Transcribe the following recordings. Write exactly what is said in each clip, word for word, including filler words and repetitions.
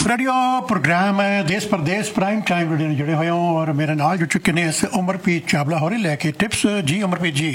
Radio programme है देश परदेश प्राइम टाइम रेडियो जुड़े हुए हों और मेरे नाल जुड़ चुके ने इस उमरप्रीत चावला हो रही लैके tips ji उमरप्रीत ji.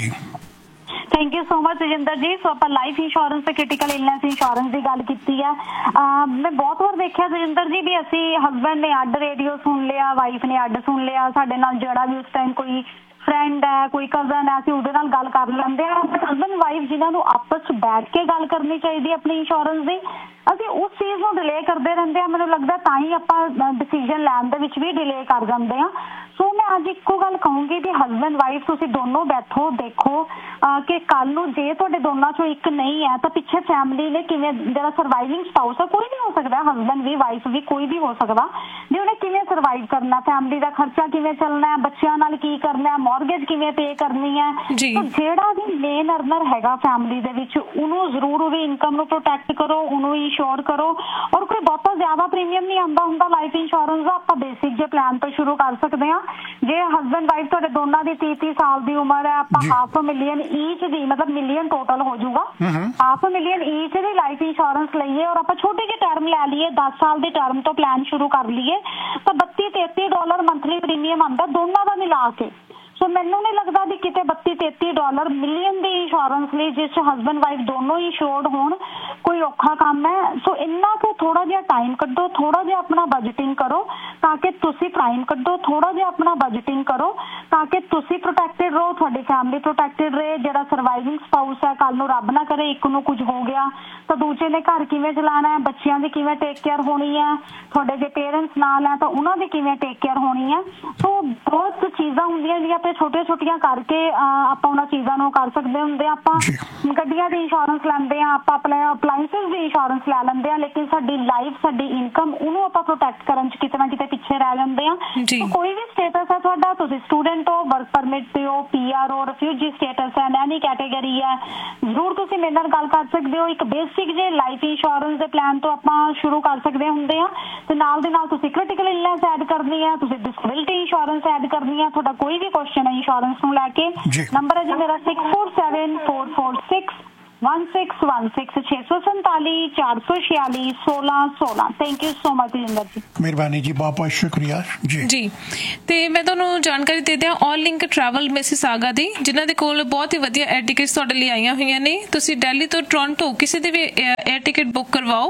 Thank you so much Rajinder जी। सो आप लाइफ इंश्योरेंस ते क्रिटिकल इलनेस इंश्योरेंस की गल की है। मैं बहुत बार देखा रजिंदर जी भी असी हसबैंड ने अड रेडियो सुन लिया, वाइफ ने अड सुन लिया, साडे नाल जड़ा भी उस टाइम कोई फ्रेंड है कोई कजन है, असं उहदे नाल गल कर लेंदे आ। बट हसबैंड वाइफ जिन्होंने आपस बैठ के गल करनी चाहिए अपनी इंश्योरेंस की, ਅਸੀਂ उस चीज़ को डिले करते रहते हैं। मैंने लगता ਤਾਂ ਹੀ ਆਪਾਂ डिसीजन लैन ਦੇ ਵਿੱਚ भी डिले कर जाते हैं। सो मैं अज ਇੱਕੋ ਗੱਲ कहूँगी कि हसबैंड वाइफ ਤੁਸੀਂ दोनों बैठो देखो कि कल ਨੂੰ ਜੇ ਤੁਹਾਡੇ ਦੋਨਾਂ ਚੋਂ ਇੱਕ नहीं है तो ਪਿੱਛੇ फैमिली ने ਕਿਵੇਂ ਜਿਹੜਾ ਸਰਵਾਈਵਿੰਗ ਸਪਾਊਸ ਹੈ ਕੋਈ भी हो सकता है, हसबैंड भी वाइफ भी कोई भी हो सकता, ਜੇ ਉਹਨੇ ਕਿਵੇਂ ਸਰਵਾਈਵ ਕਰਨਾ, फैमिली ਦਾ ਖਰਚਾ ਕਿਵੇਂ ਚੱਲਣਾ ਹੈ, ਬੱਚਿਆਂ ਨਾਲ ਕੀ ਕਰਨਾ ਹੈ, ਮੌਰਗੇਜ ਕਿਵੇਂ ਪੇ ਕਰਨੀ ਹੈ। तो ਜਿਹੜਾ ਵੀ ਮੇਨ ਅਰਨਰ ਹੈਗਾ फैमिली ਦੇ ਵਿੱਚ ਉਹਨੂੰ ਜ਼ਰੂਰ ਉਹਦੀ ਇਨਕਮ ਨੂੰ ਪ੍ਰੋਟੈਕਟ ਕਰੋ, ਉਹਨੂੰ इंश्योर करो। और कोई बहुत ज्यादा प्रीमियम नहीं आता होंगे लाइफ इंश्योरेंस का, आप बेसिक जो प्लान तो शुरू कर सकते हैं। जे हसबैंड वाइफ तो दोनों की तीस तीस साल की उम्र है, आप हाफ मिलियन ईच दी मतलब मिलियन टोटल हो जाऊगा, हाफ मिलियन ईच दी लाइफ इंश्योरेंस लीए और आप छोटी जी टर्म लै लीए, दस साल की टर्म तो प्लान शुरू कर लीए तो बत्ती तेती डॉलर मंथली प्रीमियम आता दोनों का मिला के। सो मैनू नहीं लगता भी कितने बत्ती तेती डॉलर मिलियन की इंश्योरेंस ली जिस हसबैंड वाइफ दोनों ही इंश्योर्ड होण कोई औखा काम है। सो इन्ना को थोड़ा जिहा टाइम कड्डो, थोड़ा जिहा अपना बजटिंग करो ताकि तुसी टाइम कड्डो, थोड़ा जिहा अपना बजटिंग करो ताकि तुसी प्रोटैक्टेड रहो, तुहाडी फैमिली प्रोटैक्टेड रहे। जिहड़ा सर्वाइविंग स्पाउस है कल नूं रब ना करे एक नूं कुछ हो गया तो दूजे ने घर किवें चलाना है, बच्चियां दी किवें टेक केयर होनी है, तुहाडे जे पेरेंट्स नाल है तो उन्हां दी किवें टेक केयर होनी है। सो बहुत चीज़ां हुंदियां जिहड़ियां ते छोटिया छोटिया करके आप उन्होंने चीज़ों को कर सकते होंगे। आप गड्डियां की इंश्योरेंस लेंदे आ, आप अपने अपलाइंसिस की इंश्योरेंस लै लेंदे आ, लेकिन साडी लाइफ साडी इनकम उन्होंने आप प्रोटैक्ट करन च किते ना किते पिछे रह जांदे आ। तो कोई भी स्टेटस है तुहाडा, तुसीं स्टूडेंट हो, वर्क परमिट पे हो, पी आर हो, रिफ्यूजी स्टेटस है, नैनी कैटेगरी है, जरूर तुसीं मेरे नाल गल कर सकते हो। एक बेसिक जे लाइफ इंश्योरेंस के प्लान तो आप शुरू कर सकते होंगे आ ते नाल दे नाल तुसीं क्रिटिकल इलनेस ऐड करनी है, तुसीं डिसेबिलिटी इंश्योरेंस ऐड करनी है। तुहाडा कोई भी क्वेश्चन है इंश्योरेंस ਨੂੰ ਲੈ ਕੇ ਨੰਬਰ ਹੈ ਜੀ ਮੇਰਾ six four seven four four six one six one six छे सौ संताली चार सौ छियाली सोलह सोलह। Thank you so much Jinder जी, ਮਿਹਰਬਾਨੀ ਜੀ, ਬਹੁਤ ਬਹੁਤ ਸ਼ੁਕਰੀਆ ਜੀ ਜੀ। ਤੇ ਮੈਂ ਤੁਹਾਨੂੰ ਜਾਣਕਾਰੀ ਦੇ ਦਿਆਂ ਆਲ ਲਿੰਕ ਟਰੈਵਲ ਮਿਸਿਸਾਗਾ ਦੀ, ਜਿਨ੍ਹਾਂ ਦੇ ਕੋਲ ਬਹੁਤ ਹੀ ਵਧੀਆ 에ਅਰ ਟਿਕਟਸ ਤੁਹਾਡੇ ਲਈ ਆਈਆਂ ਹੋਈਆਂ ਨੇ। ਤੁਸੀਂ ਦਿੱਲੀ ਤੋਂ ਟੋਰਾਂਟੋ ਕਿਸੇ ਦੇ ਵੀ 에ਅਰ ਟਿਕਟ ਬੁੱਕ ਕਰਵਾਓ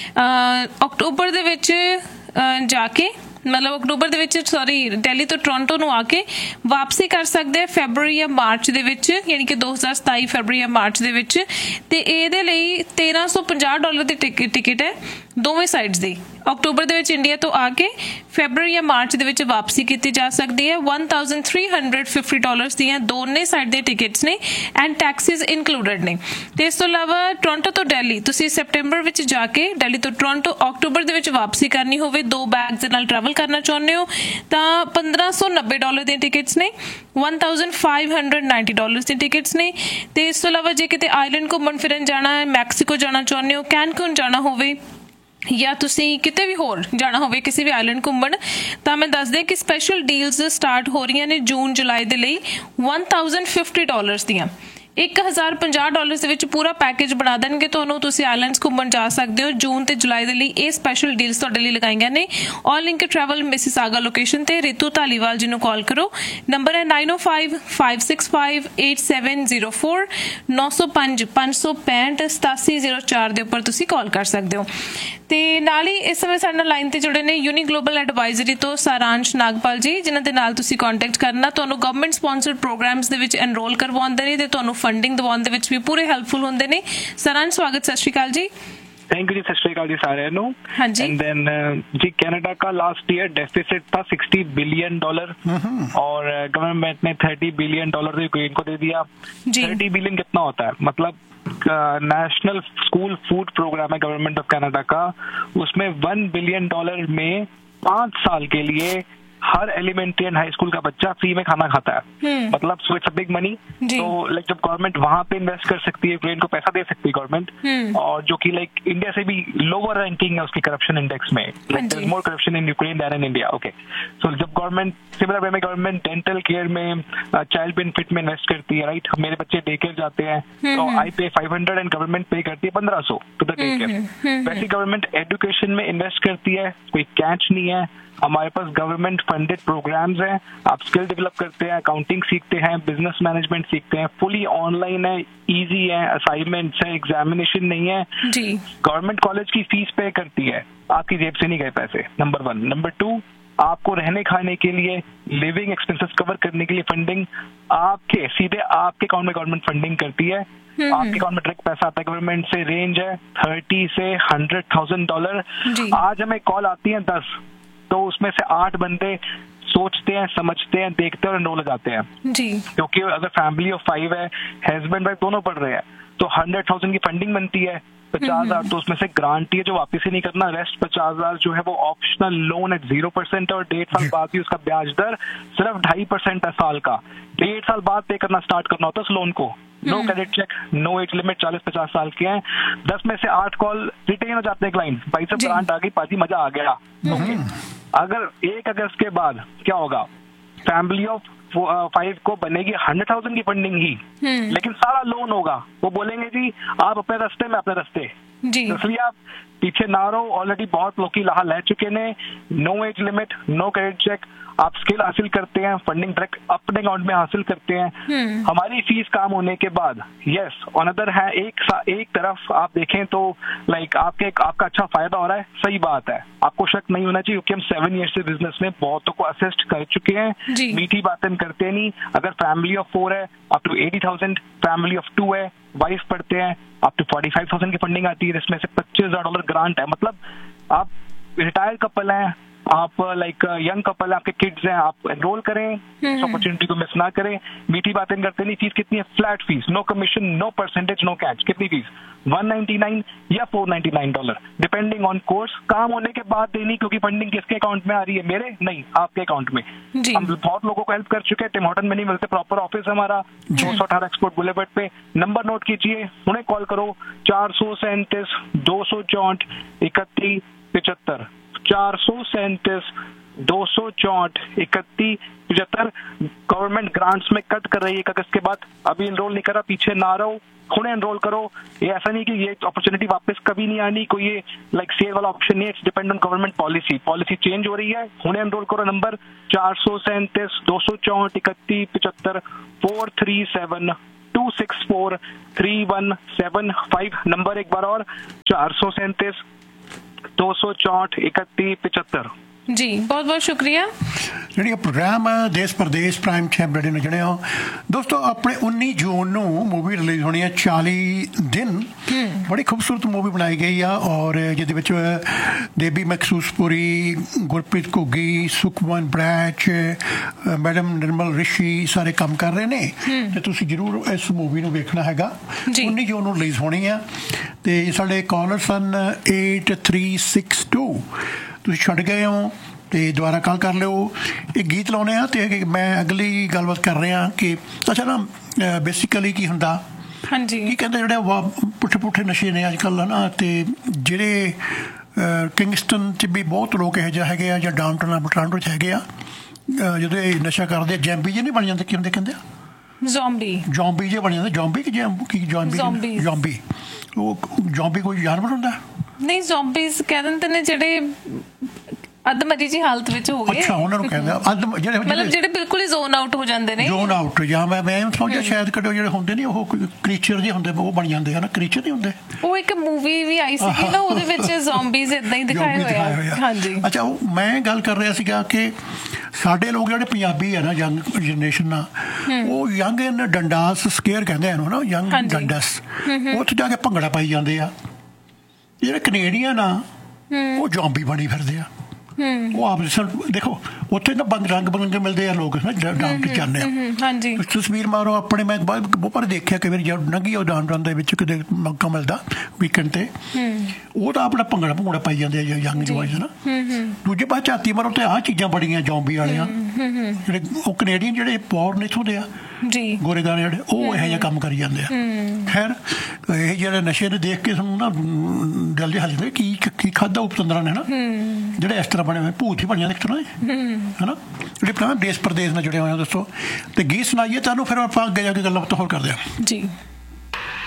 ਅਕਤੂਬਰ ਦੇ ਵਿੱਚ ਜਾ ਕੇ, मतलब अक्टूबर ਦੇ ਵਿੱਚ ਸੌਰੀ ਦਿੱਲੀ ਤੋਂ ਟੋਰਾਂਟੋ ਨੂੰ ਆ ਕੇ ਵਾਪਸੀ ਕਰ ਸਕਦੇ ਆ ਫੈਬਰੂਰੀ ਜਾਂ ਮਾਰਚ ਦੇ ਵਿੱਚ, ਯਾਨੀ ਕਿ ਦੋ ਹਜ਼ਾਰ ਸਤਾਈ ਫੈਬਰੂਰੀ ਜਾਂ ਮਾਰਚ ਦੇ ਵਿੱਚ। ਤੇ ਇਹਦੇ ਲਈ ਤੇਰਾਂ ਸੌ ਪੰਜਾਹ ਡਾਲਰ ਦੀ ਟਿਕਟ ਹੈ ਦੋਵੇਂ ਸਾਈਡਸ ਦੀ। ਅਕਤੂਬਰ ਦੇ ਵਿੱਚ ਇੰਡੀਆ ਤੋਂ ਆ ਕੇ ਫੈਬਰੂਰੀ ਜਾਂ ਮਾਰਚ ਦੇ ਵਿੱਚ ਵਾਪਸੀ ਕੀਤੀ ਜਾ ਸਕਦੀ ਹੈ। One thousand three hundred fifty dollars ਦੀਆਂ ਦੋਨੇ ਸਾਈਡ ਦੇ ਟਿਕਟਸ ਨੇ ਐਂਡ ਟੈਕਸਿਸ ਇਨਕਲੂਡਡ ਨੇ। ਤੇ ਇਸ ਤੋਂ ਇਲਾਵਾ ਟੋਰਾਂਟੋ ਤੋਂ ਦਿੱਲੀ ਤੁਸੀਂ ਸੈਪਟੈਂਬਰ ਵਿੱਚ ਜਾ ਕੇ ਦਿੱਲੀ ਤੋਂ ਟੋਰਾਂਟੋ ਅਕਤੂਬਰ ਦੇ ਵਿੱਚ ਵਾਪਸੀ ਕਰਨੀ ਹੋਵੇ, ਦੋ ਬੈਗਸ ਦੇ ਨਾਲ ਟਰੈਵਲ ਕਰਨਾ ਚਾਹੁੰਦੇ ਹੋ ਤਾਂ ਪੰਦਰਾਂ ਸੌ ਨੱਬੇ ਡਾਲਰ ਦੀਆਂ ਟਿਕਟਸ ਨੇ, one thousand five hundred ninety dollars ਦੀਆਂ ਟਿਕਟਸ ਨੇ। ਤੇ ਇਸ ਤੋਂ ਇਲਾਵਾ ਜੇ ਕਿਤੇ ਆਈਲੈਂਡ ਘੁੰਮਣ ਫਿਰਨ ਜਾਣਾ ਹੈ, ਮੈਕਸੀਕੋ ਜਾਣਾ ਚਾਹੁੰਦੇ ਹੋ, ਕੈਨਕੂਨ ਜਾਣਾ ਹੋਵੇ ਜਾਂ ਤੁਸੀਂ ਕਿਤੇ ਵੀ ਹੋਰ ਜਾਣਾ ਹੋਵੇ ਕਿਸੇ ਵੀ ਆਈਲੈਂਡ ਘੁੰਮਣ, ਤਾਂ ਮੈਂ ਦੱਸ ਦਿਆਂ ਕਿ ਸਪੈਸ਼ਲ ਡੀਲਸ ਸਟਾਰਟ ਹੋ ਰਹੀਆਂ ਨੇ ਜੂਨ ਜੁਲਾਈ ਦੇ ਲਈ वन थाउजेंड फिफ्टी ਡਾਲਰਸ ਦੀਆਂ। ਇੱਕ ਹਜ਼ਾਰ ਪੰਜਾਹ ਡਾਲਰਸ ਦੇ ਵਿੱਚ ਪੂਰਾ ਪੈਕੇਜ ਬਣਾ ਦੇਣਗੇ ਤੁਹਾਨੂੰ, ਤੁਸੀਂ ਆਈਲੈਂਡਸ ਘੁੰਮਣ ਜਾ ਸਕਦੇ ਹੋ ਜੂਨ ਤੇ ਜੁਲਾਈ ਦੇ ਲਈ। ਇਹ ਸਪੈਸ਼ਲ ਡੀਲਸ ਤੁਹਾਡੇ ਲਈ ਲਗਾਈਆਂ ਨੇ ਆਲ ਲਿੰਕ ਟਰੈਵਲ ਮਿਸਿਸਾਗਾ ਲੋਕੇਸ਼ਨ ਤੇ। ਰਿਤੂ ਧਾਲੀਵਾਲ ਜੀ ਨੂੰ ਕਾਲ ਕਰੋ, ਨੰਬਰ ਹੈ नाइन ओ five five six five eight seven zero four नौ सौ पाँच पाँच सौ पैंठ सतासी जीरो चार ਦੇ ਉੱਪਰ ਤੁਸੀਂ ਕਾਲ ਕਰ ਸਕਦੇ ਹੋ। ਤੇ ਨਾਲ ਹੀ ਇਸ ਸਮੇਂ ਸਾਡੇ ਨਾਲ ਲਾਈਨ ਤੇ ਜੁੜੇ ਨੇ ਯੂਨੀ ਗਲੋਬਲ ਐਡਵਾਈਜ਼ਰੀ ਤੋਂ ਸਾਰਾਂਸ਼ ਨਾਗਪਾਲ ਜੀ, ਜਿਨ੍ਹਾਂ ਦੇ ਨਾਲ ਤੁਸੀਂ ਕੰਟੈਕਟ ਕਰਨਾ। ਤੁਹਾਨੂੰ ਗਵਰਨਮੈਂਟ ਸਪਾਂਸਰਡ ਪ੍ਰੋਗਰਾਮਸ ਦੇ ਵਿੱਚ ਐਨਰੋਲ ਕਰਵਾਉਂਦੇ ਨੇ ਤੇ ਤੁਹਾਨੂੰ ਫੰਡਿੰਗ ਦਿਵਾਉਣ ਦੇ ਵਿੱਚ ਵੀ ਪੂਰੇ ਹੈਲਪਫੁਲ ਹੁੰਦੇ ਨੇ। ਸਾਰਾਂਸ਼ ਸਵਾਗਤ, ਸਤਿ ਸ਼੍ਰੀ ਅਕਾਲ ਜੀ। थैंक यू जी, सत श्री अकाल जी सारे नो। हाँ जी। एंड देन जी कनाडा का लास्ट ईयर डेफिसिट था सिक्सटी बिलियन डॉलर और गवर्नमेंट ने थर्टी बिलियन डॉलर यूक्रेन को दे दिया। थर्टी बिलियन कितना होता है, मतलब नेशनल स्कूल फूड प्रोग्राम है गवर्नमेंट ऑफ कनाडा का, उसमें वन बिलियन डॉलर में पांच साल के लिए हर एलिमेंट्री एंड हाई स्कूल का बच्चा फ्री में खाना खाता है, मतलब so it's a big money. तो लाइक जब गवर्नमेंट वहां पे इन्वेस्ट कर सकती है, यूक्रेन को पैसा दे सकती है गवर्नमेंट, और जो कि लाइक इंडिया से भी लोअर रैंकिंग है उसकी करप्शन इंडेक्स में, like there is more corruption in Ukraine then in India. Okay, सो जब गवर्नमेंट सिमिलर वे में गवर्नमेंट डेंटल केयर में, चाइल्ड बेनिफिट में इन्वेस्ट करती है, राइट, मेरे बच्चे डे केयर जाते हैं तो आई पे फाइव हंड्रेड एंड गवर्नमेंट पे करती है पंद्रह सौ टू द डे केयर। वैसे गवर्नमेंट एजुकेशन में इन्वेस्ट करती है, कोई कैच नहीं है। हमारे पास गवर्नमेंट फंडेड प्रोग्राम्स हैं, आप स्किल डेवलप करते हैं, अकाउंटिंग सीखते हैं, बिजनेस मैनेजमेंट सीखते हैं, फुली ऑनलाइन है, इजी है, असाइनमेंट्स है, एग्जामिनेशन नहीं है। गवर्नमेंट कॉलेज की फीस पे करती है, आपकी जेब से नहीं गए पैसे, नंबर वन। नंबर टू, आपको रहने खाने के लिए, लिविंग एक्सपेंसेस कवर करने के लिए फंडिंग आपके सीधे आपके अकाउंट में गवर्नमेंट फंडिंग करती है। आपके अकाउंट में डायरेक्ट पैसा आता है गवर्नमेंट से, रेंज है थर्टी से हंड्रेड थाउजेंड डॉलर। आज हमें कॉल आती है दस, तो उसमें से आठ बंदे सोचते हैं, समझते हैं, देखते हैं और एनरोल हो जाते हैं जी। क्योंकि अगर फैमिली ऑफ फाइव है, हस्बैंड वाइफ दोनों पढ़ रहे हैं, तो हंड्रेड थाउजेंड की फंडिंग बनती है। पचास हजार तो उसमें से ग्रांट ही है जो वापस ही नहीं करना, रेस्ट पचास हजार जो है वो optional loan eight zero percent, और डेढ़ साल बाद भी उसका ब्याज दर सिर्फ ढाई परसेंट है साल का। डेढ़ साल बाद पे करना स्टार्ट करना होता है उस लोन को। No credit check, no age limit, चालीस पचास साल के हैं। दस में से आठ कॉल रिटेन हो जाते हैं क्लाइंट, भाई साहब ग्रांट आ गई, पाजी मजा आ गया। ओके, अगर एक अगस्त के बाद क्या होगा, फैमिली ऑफ फाइव को बनेगी हंड्रेड थाउजेंड की फंडिंग ही, लेकिन सारा लोन होगा। वो बोलेंगे जी आप अपने रास्ते में अपने रास्ते, इसलिए आप पीछे ना रहो। ऑलरेडी बहुत लोग की लाहा ले चुके ने, no age limit, no credit check, आप स्किल हासिल करते हैं, फंडिंग डायरेक्ट अपने अकाउंट में हासिल करते हैं। हमारी फीस काम होने के बाद, यस ऑन अदर है, एक एक तरफ आप देखें तो लाइक आपके आपका अच्छा फायदा हो रहा है, सही बात है, आपको शक नहीं होना चाहिए, क्योंकि हम सेवन ईयर्स से बिजनेस में बहुतों को असिस्ट कर चुके हैं। मीठी बातें करते नहीं। अगर फैमिली ऑफ फोर है up to eighty thousand, family of to है, वाइफ पढ़ते हैं up to forty five thousand की फंडिंग आती है, जिसमें से पच्चीस हजार डॉलर ग्रांट है। मतलब आप रिटायर्ड कपल हैं, आप लाइक यंग कपल है, आपके किड्स हैं, आप एनरोल करें, इस अपॉर्चुनिटी को मिस ना करें। मीठी बातें करते नहीं। फीस कितनी है? Flat fees, no commission, no percentage, no catch. कितनी फीस? वन नाइन्टी नाइन या four ninety nine dollar depending on course. काम होने के बाद देनी, क्योंकि फंडिंग किसके अकाउंट में आ रही है? मेरे नहीं, आपके अकाउंट में। हम बहुत लोगों को हेल्प कर चुके हैं। टिम हॉर्टन में नहीं मिलते, प्रॉपर ऑफिस हमारा दो सौ अठारह एक्सपोर्ट बुलेवर्ड पे। नंबर नोट कीजिए, उन्हें कॉल करो, चार सौ सैंतीस दो सौ चौंठ इकतीस पिछहत्तर, चार सौ सैंतीस दो सौ चौंठ इकतीस पिछहत्तर। गवर्नमेंट ग्रांट्स में कट कर रही है एक अगस्त के बाद। अभी एनरोल नहीं करा, पीछे ना रहो, खुद एनरोल करो। ये ऐसा नहीं कि ये अपॉर्चुनिटी वापस कभी नहीं आनी, कोई ये लाइक सेल वाला ऑप्शन नहीं है। It's depend on government policy. Policy change हो रही है, खुद एनरोल करो। नंबर चार सौ सैंतीस दो सौ चौंठ इकतीस पिछहत्तर, four three seven to six four three one seven five. Number एक बार और, चार सौ सैंतीस दो सौ चौंठ इकतीस पिछहत्तर। जी बहुत बहुत शुक्रिया। जी प्रोग्राम देश प्रदेश प्राइम टाइम रेडियो ने जने हो दोस्तों, अपने उन्नीस जून ਨੂੰ मूवी रिलीज होनी है चाली दिन। बड़ी खूबसूरत मूवी बनाई गई है और जिहदे विच देवी मैक्सूसपुरी, गुरप्रीत घुग्गी, सुखमन ब्रैच, मैडम निर्मल रिशी सारे काम कर रहे ने। तो तुसीं जरूर इस मूवी ਨੂੰ ਵੇਖਣਾ ਹੈਗਾ। उन्नीस जून ਨੂੰ रिलीज होनी है। ਤੇ ਸਾਡੇ collar son eight three six to. ਤੁਸੀਂ ਛੱਡ ਗਏ ਹੋ ਤੇ ਦੁਬਾਰਾ ਕਾਲ ਕਰ ਲਿਓ। ਇਹ ਗੀਤ ਲਾਉਣੇ ਆ ਤੇ ਮੈਂ ਅਗਲੀ ਗੱਲਬਾਤ ਕਰ ਰਿਹਾ ਕਿ ਅੱਛਾ ਨਾ ਬੇਸਿਕਲੀ ਕੀ ਹੁੰਦਾ, ਹਾਂਜੀ ਕੀ ਕਹਿੰਦੇ ਜਿਹੜੇ ਪੁੱਠੇ ਪੁੱਠੇ ਨਸ਼ੇ ਨੇ ਅੱਜ ਕੱਲ੍ਹ ਨਾ, ਤੇ ਜਿਹੜੇ ਕਿੰਗਸਟਨ 'ਚ ਵੀ ਬਹੁਤ ਲੋਕ ਇਹੋ ਜਿਹੇ ਹੈਗੇ ਆ, ਜਾਂ ਡਾਊਨਟਾਊਨ ਟੋਰਾਂਟੋ 'ਚ ਹੈਗੇ ਆ, ਜਦੋਂ ਇਹ ਨਸ਼ਾ ਕਰਦੇ ਜੈਂਬੀ ਜਿਹੇ ਨਹੀਂ ਬਣ ਜਾਂਦੇ, ਕੀ ਹੁੰਦੇ ਕਹਿੰਦੇ ਆ ਜ਼ੋਂਬੀ, ਜ਼ੋਂਬੀ ਜਿਹੇ ਬਣ ਜਾਂਦੇ। ਜ਼ੋਂਬੀ ਕਿ ਕੀ ਜ਼ੋਂਬੀ? ਜ਼ੋਂਬੀ। ਉਹ ਜ਼ੋਂਬੀ ਕੋਈ ਜਾਨਵਰ ਹੁੰਦਾ? ਨਹੀਂ, ਜ਼ੋਂਬੀਜ਼ ਕਹਿ ਦਿੰਦੇ ਨੇ ਜਿਹੜੇ ਅਧਮਰੀ ਜੀ ਹਾਲਤ ਵਿੱਚ ਹੋ ਗਏ। ਅੱਛਾ, ਉਹਨਾਂ ਨੂੰ ਕਹਿੰਦੇ ਅਧ ਜਿਹੜੇ ਮਤਲਬ ਜਿਹੜੇ ਬਿਲਕੁਲ ਹੀ ਜ਼ੋਨ ਆਊਟ ਹੋ ਜਾਂਦੇ ਨੇ। ਜ਼ੋਨ ਆਊਟ ਜਾਂ ਮੈਂ ਮੈਂ ਸਮਝਿਆ ਸ਼ਾਇਦ ਕਦੇ ਜਿਹੜੇ ਹੁੰਦੇ ਨੇ ਉਹ ਕ੍ਰੀਚਰ ਜਿਹੇ ਹੁੰਦੇ, ਉਹ ਬਣ ਜਾਂਦੇ ਹਨ। ਕ੍ਰੀਚਰ ਨਹੀਂ ਹੁੰਦੇ। ਉਹ ਇੱਕ ਮੂਵੀ ਵੀ ਆਈ ਸੀ ਨਾ, ਉਹਦੇ ਵਿੱਚ ਜ਼ੋਂਬੀਜ਼ ਇਦਾਂ ਹੀ ਦਿਖਾਏ ਹੋਏ ਆ। ਹਾਂਜੀ। ਅੱਛਾ, ਉਹ ਮੈਂ ਗੱਲ ਕਰ ਰਿਹਾ ਸੀਗਾ ਕਿ ਸਾਡੇ ਲੋਕ ਜਿਹੜੇ ਪੰਜਾਬੀ ਆ ਨਾ, ਯੰਗ ਜਨਰੇਸ਼ਨ ਨਾਲ, ਉਹ ਯੰਗ ਇਨ ਡੰਡਾਸ ਸਕੇਅਰ ਕਹਿੰਦੇ ਇਹਨੂੰ ਨਾ, ਯੰਗ ਡੰਡਾਸ। ਉੱਥੇ ਜਾ ਕੇ ਭੰਗੜਾ ਪਾਈ ਜਾਂਦੇ ਆ। ਜਿਹੜੇ ਕੈਨੇਡੀਅਨ ਆ ਉਹ ਜ਼ੋਂਬੀ ਬਣੀ ਫਿਰਦੇ ਆ। ਉਹ ਆਪ ਦੇਖੋ ਉੱਥੇ ਨਾ ਬੰਦ ਰੰਗ ਬਰੰਗੇ ਮਿਲਦੇ ਆ ਲੋਕ ਡਾਊਨ ਟਾਊਨ ਜਾਂਦੇ ਆ। ਹਾਂਜੀ ਤਸਵੀਰ ਮਾਰੋ ਆਪਣੇ, ਮੈਂ ਬਹੁਤ ਵਾਰ ਦੇਖਿਆ ਕਈ ਵਾਰੀ ਜਦ ਲੰਘੀ ਉਹ ਡਾਊਨ ਟਾਊਨ ਦੇ ਵਿੱਚ ਕਿਤੇ ਮੌਕਾ ਮਿਲਦਾ ਵੀਕਐਂਡ ਤੇ, ਉਹ ਤਾਂ ਆਪਣਾ ਭੰਗੜਾ ਭੰਗੜਾ ਪਾਈ ਜਾਂਦੇ ਆ ਯੰਗ ਜਵਾਈਜ਼ ਨਾ। ਦੂਜੇ ਪਾਸੇ ਝਾਤੀ ਮਾਰੋ ਤੇ ਆਹ ਚੀਜ਼ਾਂ ਬੜੀਆਂ ਜ਼ੋਂਬੀ ਵਾਲੀਆਂ, ਜਿਹੜੇ ਉਹ ਕੈਨੇਡੀਅਨ ਜਿਹੜੇ ਪੌਰ ਇੱਥੋਂ ਦੇ ਆ ਜੀ ਗੋਰੇ ਗਾਣੇ ਜਿਹੜੇ, ਉਹ ਇਹੋ ਜਿਹਾ ਕੰਮ ਕਰੀ ਜਾਂਦੇ ਆ। ਖੈਰ ਇਹ ਜਿਹੜੇ ਨਸ਼ੇ ਨੂੰ ਦੇਖ ਕੇ ਸਾਨੂੰ ਨਾ ਦਿਲ ਦੇ ਹੱਲ ਜਾਂਦੇ ਕੀ ਕੀ ਖਾਧਾ ਉਹ ਪਤੰਦਰਾਂ ਨੇ ਨਾ, ਜਿਹੜੇ ਇਸ ਤਰ੍ਹਾਂ ਬਣੇ ਹੋਏ ਭੂਤ ਹੀ ਬਣੀਆਂ ਇੱਕ ਤਰ੍ਹਾਂ ਹੈ ਨਾ, ਜਿਹੜੇ ਪੁਰਾਣੇ ਦੇਸ਼ ਪ੍ਰਦੇਸ਼ ਨਾਲ ਜੁੜੇ ਹੋਏ ਆ। ਦੱਸੋ ਤੇ ਗੀਤ ਸੁਣਾਈਏ ਤੁਹਾਨੂੰ, ਫਿਰ ਆਪਾਂ ਅੱਗੇ ਜਾ ਕੇ ਗੱਲਾਂ ਬਾਤਾਂ ਹੋਰ ਕਰਦੇ ਹਾਂ ਜੀ।